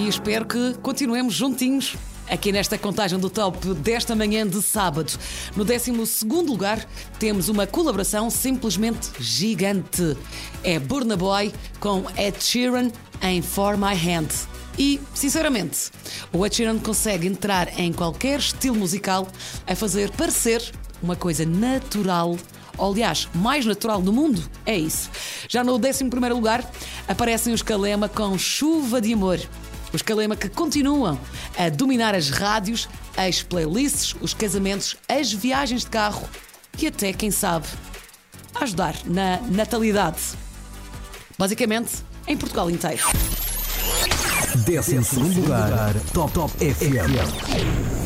espero que continuemos juntinhos aqui nesta contagem do top desta manhã de sábado. No 12º lugar temos uma colaboração simplesmente gigante. É Burna Boy com Ed Sheeran em For My Hand. E, sinceramente, o Ed Sheeran consegue entrar em qualquer estilo musical a fazer parecer uma coisa natural. Aliás, mais natural do mundo é isso. Já no 11º lugar aparecem os Kalema com Chuva de Amor. Os Kalema que continuam a dominar as rádios, as playlists, os casamentos, as viagens de carro e até, quem sabe, a ajudar na natalidade. Basicamente, em Portugal inteiro. 12º lugar, Top FM.